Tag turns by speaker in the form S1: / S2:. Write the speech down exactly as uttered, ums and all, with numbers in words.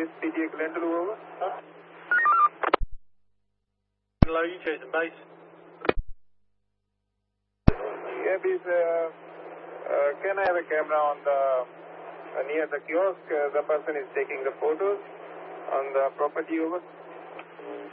S1: base, P T A Calendar, over.
S2: Huh? Hello, you chasing base?
S1: Yeah, please, uh, uh, can I have a camera on the, uh, near the kiosk? Uh, the person is taking the photos on the property, over.